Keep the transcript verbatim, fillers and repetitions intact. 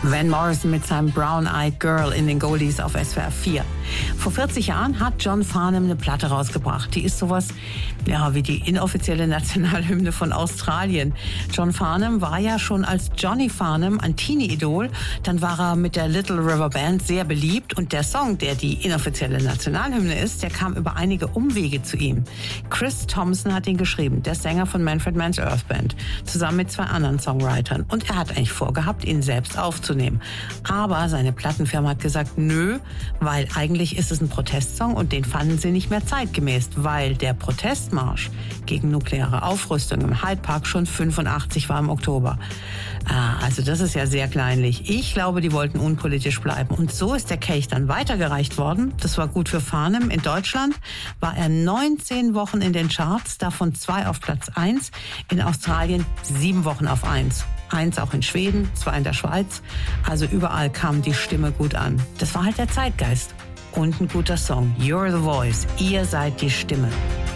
Van Morrison mit seinem Brown Eyed Girl in den Goldies auf S W R vier. Vor vierzig Jahren hat John Farnham eine Platte rausgebracht. Die ist sowas, ja, wie die inoffizielle Nationalhymne von Australien. John Farnham war ja schon als Johnny Farnham ein Teenie-Idol. Dann war er mit der Little River Band sehr beliebt. Und der Song, der die inoffizielle Nationalhymne ist, der kam über einige Umwege zu ihm. Chris Thompson hat ihn geschrieben, der Sänger von Manfred Mann's Earth Band, zusammen mit zwei anderen Songwritern. Und er hat eigentlich vorgehabt, ihn selbst aufzunehmen. Aber seine Plattenfirma hat gesagt, nö, weil eigentlich ist es ein Protestsong und den fanden sie nicht mehr zeitgemäß, weil der Protestmarsch gegen nukleare Aufrüstung im Hyde Park schon fünfundachtzig war im Oktober. Ah, also das ist ja sehr kleinlich. Ich glaube, die wollten unpolitisch bleiben. Und so ist der Kelch dann weitergereicht worden. Das war gut für Farnham. In Deutschland war er neunzehn Wochen in den Charts, davon zwei auf Platz eins. In Australien sieben Wochen auf eins. Eins auch in Schweden, zwei in der Schweiz. Also überall kam die Stimme gut an. Das war halt der Zeitgeist. Und ein guter Song. You're the Voice. Ihr seid die Stimme.